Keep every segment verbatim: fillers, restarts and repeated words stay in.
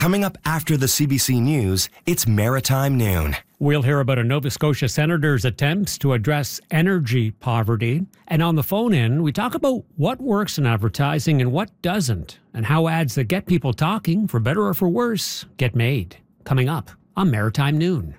Coming up after the C B C News, it's Maritime Noon. We'll hear about a Nova Scotia senator's attempts to address energy poverty. And on the phone in, we talk about what works in advertising and what doesn't, and how ads that get people talking, for better or for worse, get made. Coming up on Maritime Noon.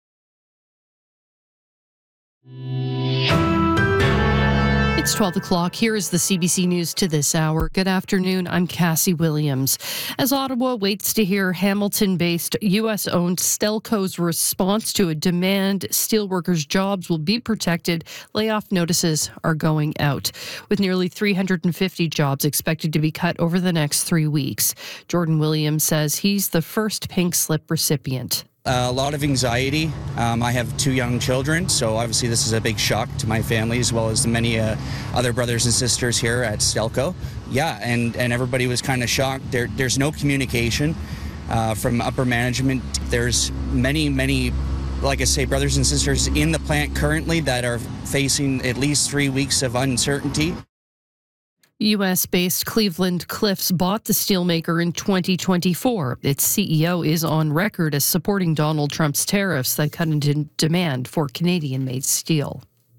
It's twelve o'clock. Here is the C B C News to this hour. Good afternoon. I'm Cassie Williams. As Ottawa waits to hear Hamilton-based U S-owned Stelco's response to a demand steelworkers' jobs will be protected, layoff notices are going out, with nearly three hundred fifty jobs expected to be cut over the next three weeks. Jordan Williams says he's the first pink slip recipient. Uh, a lot of anxiety. Um, I have two young children, so obviously this is a big shock to my family as well as the many uh, other brothers and sisters here at Stelco. Yeah, and, and everybody was kind of shocked. There, there's no communication uh, from upper management. There's many, many, like I say, brothers and sisters in the plant currently that are facing at least three weeks of uncertainty. U S-based Cleveland Cliffs bought the steelmaker in twenty twenty-four. Its C E O is on record as supporting Donald Trump's tariffs that cut into demand for Canadian-made steel.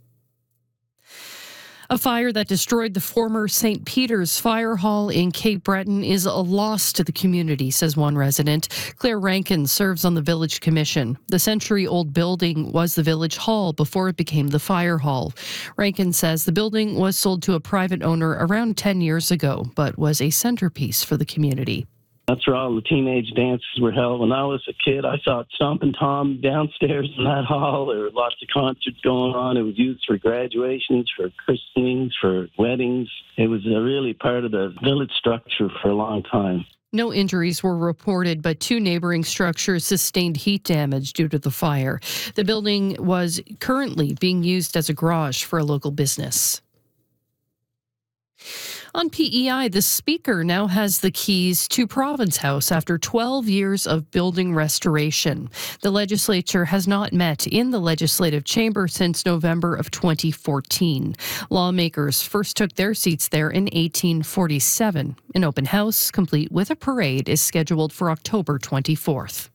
A fire that destroyed the former Saint Peter's Fire Hall in Cape Breton is a loss to the community, says one resident. Claire Rankin serves on the Village Commission. The century-old building was the Village Hall before it became the Fire Hall. Rankin says the building was sold to a private owner around ten years ago, but was a centerpiece for the community. That's where all the teenage dances were held. When I was a kid, I saw Stompin' Tom downstairs in that hall. There were lots of concerts going on. It was used for graduations, for christenings, for weddings. It was a really part of the village structure for a long time. No injuries were reported, but two neighboring structures sustained heat damage due to the fire. The building was currently being used as a garage for a local business. On P E I, the Speaker now has the keys to Province House after twelve years of building restoration. The legislature has not met in the legislative chamber since November of twenty fourteen. Lawmakers first took their seats there in eighteen forty-seven. An open house, complete with a parade, is scheduled for October twenty-fourth.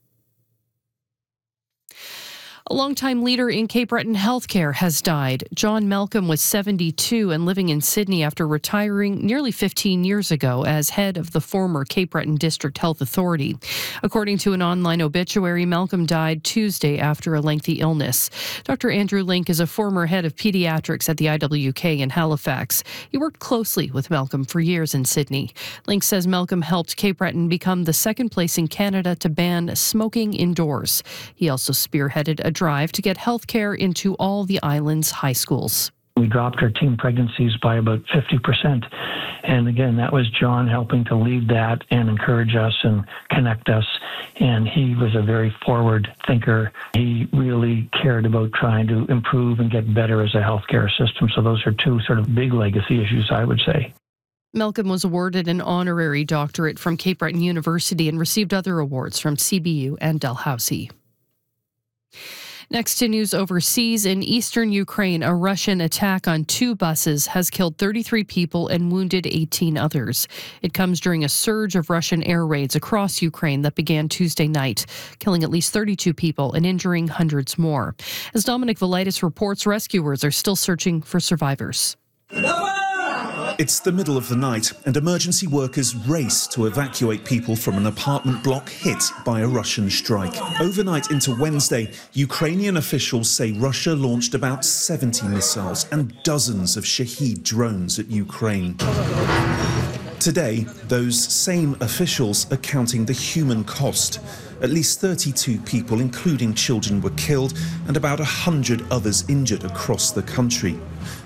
A longtime leader in Cape Breton healthcare has died. John Malcolm was seventy-two and living in Sydney after retiring nearly fifteen years ago as head of the former Cape Breton District Health Authority. According to an online obituary, Malcolm died Tuesday after a lengthy illness. Doctor Andrew Link is a former head of pediatrics at the I W K in Halifax. He worked closely with Malcolm for years in Sydney. Link says Malcolm helped Cape Breton become the second place in Canada to ban smoking indoors. He also spearheaded a drive to get health care into all the island's high schools. We dropped our teen pregnancies by about fifty percent. And again, that was John helping to lead that and encourage us and connect us. And he was a very forward thinker. He really cared about trying to improve and get better as a healthcare system. So those are two sort of big legacy issues, I would say. Malcolm was awarded an honorary doctorate from Cape Breton University and received other awards from C B U and Dalhousie. Next to news overseas, in eastern Ukraine, a Russian attack on two buses has killed thirty-three people and wounded eighteen others. It comes during a surge of Russian air raids across Ukraine that began Tuesday night, killing at least thirty-two people and injuring hundreds more. As Dominic Velitis reports, rescuers are still searching for survivors. It's the middle of the night, and emergency workers race to evacuate people from an apartment block hit by a Russian strike. Overnight into Wednesday, Ukrainian officials say Russia launched about seventy missiles and dozens of Shahed drones at Ukraine. Today, those same officials are counting the human cost. At least thirty-two people, including children, were killed and about one hundred others injured across the country.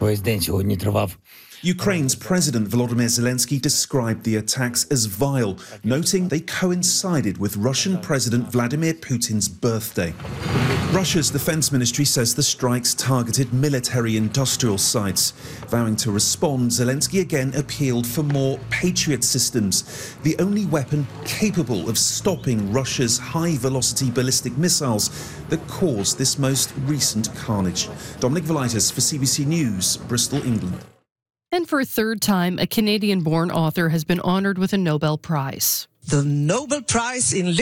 Ukraine's President Volodymyr Zelensky described the attacks as vile, noting they coincided with Russian President Vladimir Putin's birthday. Russia's defense ministry says the strikes targeted military-industrial sites. Vowing to respond, Zelensky again appealed for more Patriot systems, the only weapon capable of stopping Russia's high-velocity ballistic missiles that caused this most recent carnage. Dominic Velitis for C B C News, Bristol, England. And for a third time, a Canadian-born author has been honoured with a Nobel Prize. the Nobel Prize in